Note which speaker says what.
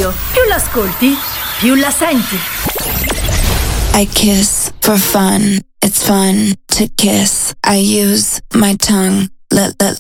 Speaker 1: radio. Più l'ascolti, più la senti.
Speaker 2: I kiss for fun. It's fun to kiss. I use my tongue. Let